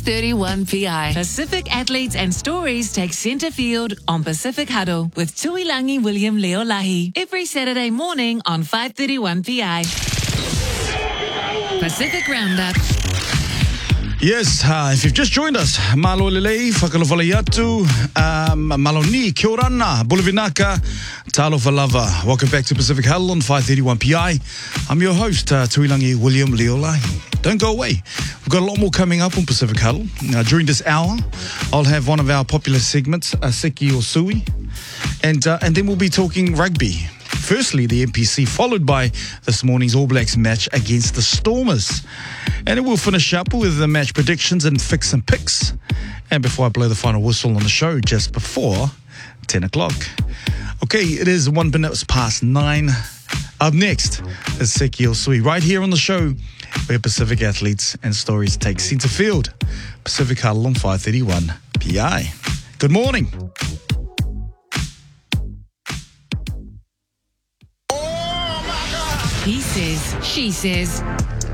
531 PI. Pacific athletes and stories take centre field on Pacific Huddle with Tuilangi William Leolahi every Saturday morning on 531 PI. Pacific Roundup. Yes, if you've just joined us, malo lelei, whakalawhalei atu, malo ni, kia orana, bulavinaka, talo falava. Welcome back to Pacific Huddle on 531 PI. I'm your host, Tuilangi William Leolahi. Don't go away. We've got a lot more coming up on Pacific Huddle. During this hour, I'll have one of our popular segments, Seki or Sui, and then we'll be talking rugby. Firstly, the NPC, followed by this morning's All Blacks match against the Stormers. And then we'll finish up with the match predictions and fix and picks. And before I blow the final whistle on the show, just before 10 o'clock. Okay, it is 1 minute past 9. Up next is Seki or Sui, right here on the show, where Pacific athletes and stories take centre field. Pacific Huddle on 531 PI. Good morning. He says, she says.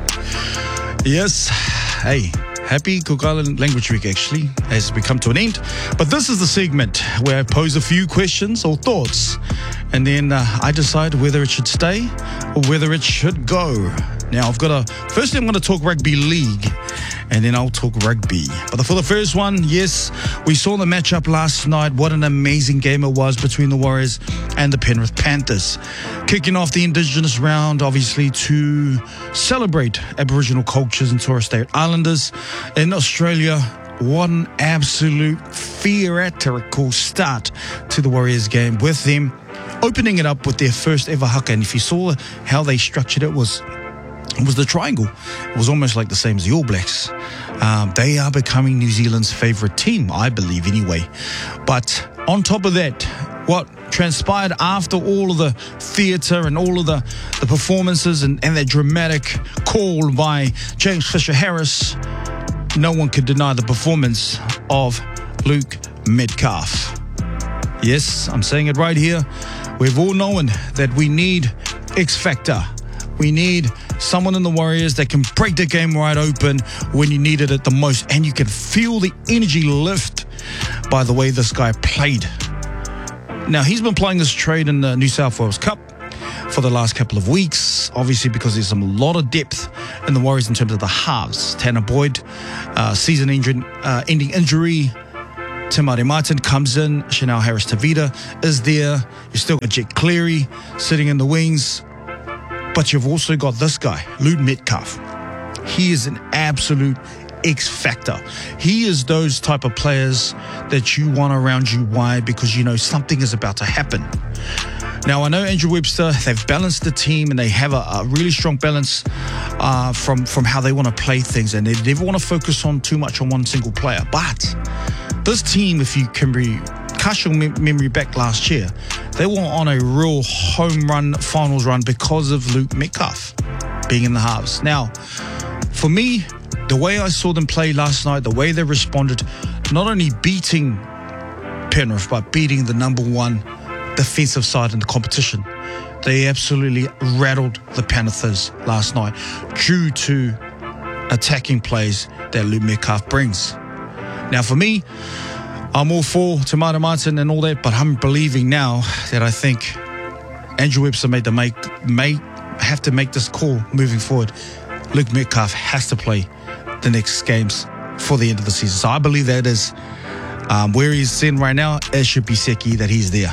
Yes. Hey, happy Cook Island Language Week actually has become to an end. But this is the segment where I pose a few questions or thoughts, and then I decide whether it should stay or whether it should go. Now, firstly I'm going to talk rugby league, and then I'll talk rugby. But for the first one, yes, we saw the matchup last night. What an amazing game it was between the Warriors and the Penrith Panthers. Kicking off the Indigenous round, obviously, to celebrate Aboriginal cultures and Torres Strait Islanders. In Australia, what an absolute theatrical start to the Warriors game, with them opening it up with their first ever haka. And if you saw how they structured it, was the triangle. It was almost like the same as the All Blacks. They are becoming New Zealand's favourite team, I believe anyway. But on top of that, what transpired after all of the theatre and all of the performances and that dramatic call by James Fisher-Harris, no one could deny the performance of Luke Metcalf. Yes, I'm saying it right here. We've all known that we need X Factor. We need someone in the Warriors that can break the game right open when you needed it the most. And you can feel the energy lift by the way this guy played. Now, he's been playing this trade in the New South Wales Cup for the last couple of weeks, obviously because there's a lot of depth in the Warriors in terms of the halves. Tanner Boyd, season-ending injury. Timari Martin comes in. Chanel Harris-Tavita is there. You've still got Jet Cleary sitting in the wings. But you've also got this guy, Luke Metcalf. He is an absolute X factor. He is those type of players that you want around you. Why? Because you know something is about to happen. Now, I know Andrew Webster, they've balanced the team and they have a really strong balance from how they want to play things, and they never want to focus on too much on one single player. But this team, if you can cast your memory back last year, they were on a real home run finals run because of Luke Metcalf being in the halves. Now, for me, the way I saw them play last night, the way they responded, not only beating Penrith, but beating the number one defensive side in the competition. They absolutely rattled the Panthers last night due to attacking plays that Luke Metcalf brings. Now, for me, I'm all for Tomato Martin and all that, but I'm believing now that I think Andrew Webster may have to make this call moving forward. Luke Metcalf has to play the next games for the end of the season. So I believe that is where he's sitting right now. It should be Seki that he's there.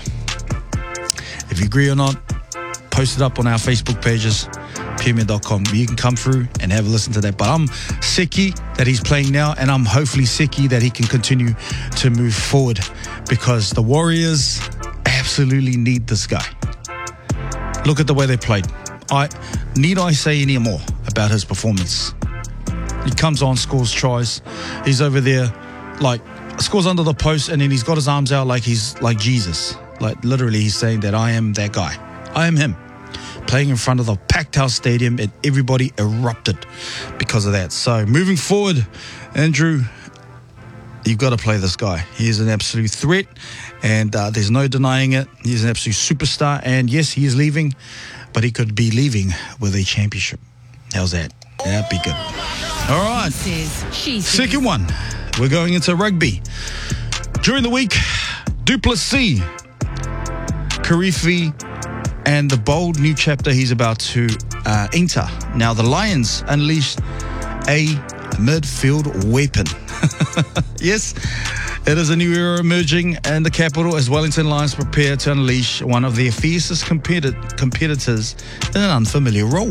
If you agree or not, post it up on our Facebook pages, pmi.com. You can come through and have a listen to that. But I'm Seki that he's playing now, and I'm hopefully Seki that he can continue to move forward, because the Warriors absolutely need this guy. Look at the way they played. Need I say any more about his performance? He comes on, scores tries. He's over there, like, scores under the post, and then he's got his arms out like he's like Jesus. Like, literally, he's saying that I am that guy. I am him. Playing in front of the packed house stadium, and everybody erupted because of that. So, moving forward, Andrew, you've got to play this guy. He is an absolute threat, and there's no denying it. He's an absolute superstar, and yes, he is leaving, but he could be leaving with a championship. How's that? That'd be good. All right. He says, she says. Second one. We're going into rugby. During the week, du Plessis, Kirifi, and the bold new chapter he's about to enter. Now, the Lions unleashed a midfield weapon. Yes, it is a new era emerging in the capital as Wellington Lions prepare to unleash one of their fiercest competitors in an unfamiliar role.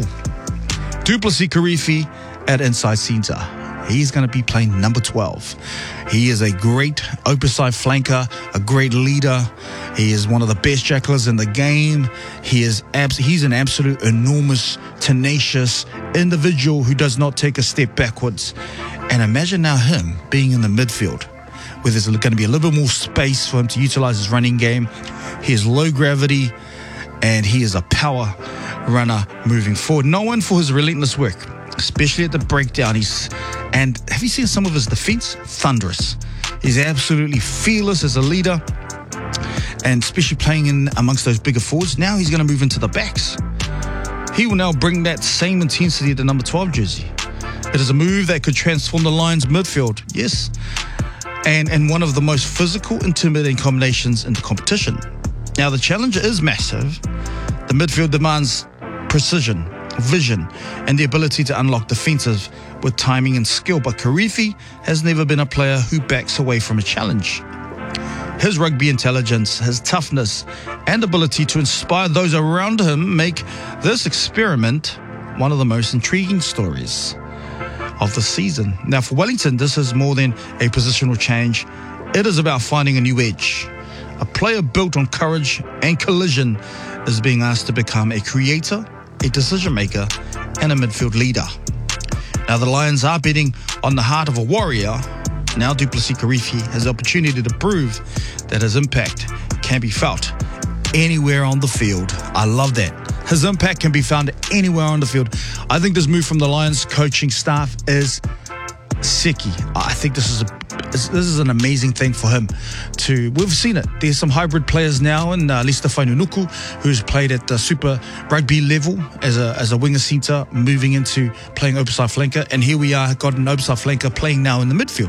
Du Plessis Kirifi at inside centre. He's going to be playing number 12. He is a great open side flanker, a great leader. He is one of the best tacklers in the game. He's an absolute enormous, tenacious individual who does not take a step backwards. And imagine now him being in the midfield, where there's going to be a little bit more space for him to utilize his running game. He is low gravity, and he is a power runner moving forward. Known for his relentless work, especially at the breakdown. And have you seen some of his defense? Thunderous. He's absolutely fearless as a leader, and especially playing in amongst those bigger forwards. Now he's going to move into the backs. He will now bring that same intensity to number 12 jersey. It is a move that could transform the Lions midfield, yes, and one of the most physical, intimidating combinations in the competition. Now, the challenge is massive. The midfield demands precision, vision, and the ability to unlock defensive with timing and skill. But Kirifi has never been a player who backs away from a challenge. His rugby intelligence, his toughness, and ability to inspire those around him make this experiment one of the most intriguing stories of the season. Now, for Wellington, this is more than a positional change. It is about finding a new edge. A player built on courage and collision is being asked to become a creator, a decision maker, and a midfield leader. Now, the Lions are betting on the heart of a warrior. Now, du Plessis Kirifi has the opportunity to prove that his impact can be felt anywhere on the field. I love that. His impact can be found anywhere on the field. I think this move from the Lions coaching staff is sicky. I think this is an amazing thing for him to. We've seen it. There's some hybrid players now, and Lester Fainunuku, who's played at the Super Rugby level as a winger centre, moving into playing open side flanker, and here we are, got an open side flanker playing now in the midfield.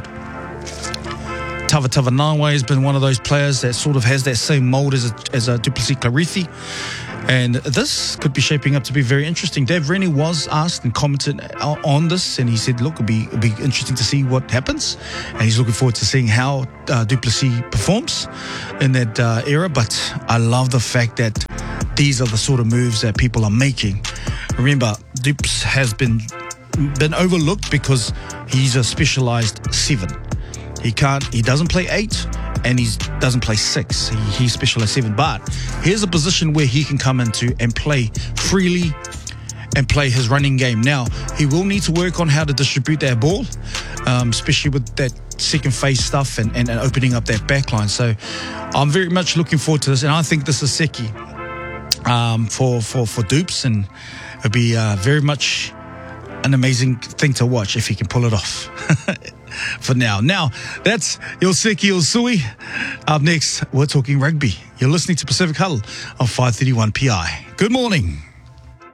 Tava Nanwai has been one of those players that sort of has that same mould as a du Plessis Kirifi. And this could be shaping up to be very interesting. Dave Rennie was asked and commented on this, and he said, look, it'll be interesting to see what happens. And he's looking forward to seeing how du Plessis performs in that era. But I love the fact that these are the sort of moves that people are making. Remember, Dupes has been overlooked because he's a specialised 7. He doesn't play 8. And he doesn't play 6. He's specialised 7. But here's a position where he can come into and play freely and play his running game. Now, he will need to work on how to distribute that ball, especially with that second phase stuff and opening up that back line. So I'm very much looking forward to this. And I think this is Seki for Dupes. And it'll be very much an amazing thing to watch if he can pull it off. For now. Now, that's Yoseki Osui. Up next, we're talking rugby. You're listening to Pacific Huddle on 531 PI. Good morning.